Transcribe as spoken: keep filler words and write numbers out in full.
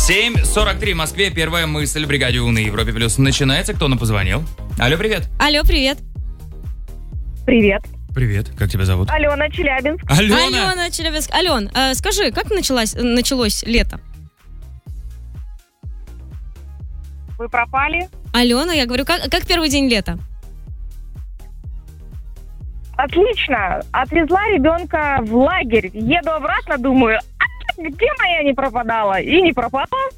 семь сорок три в Москве. Первая мысль в бригаде У на Европе Плюс начинается. Кто нам позвонил? Алло, привет. Алло, привет. Привет. Привет. Как тебя зовут? Алена, Челябинск. Алена. Алена, Челябинск. Ален, э, скажи, как началось, началось лето? Вы пропали? Алена, я говорю, как, как первый день лета? Отлично. Отвезла ребенка в лагерь. Еду обратно, думаю, а где моя не пропадала? И не пропала.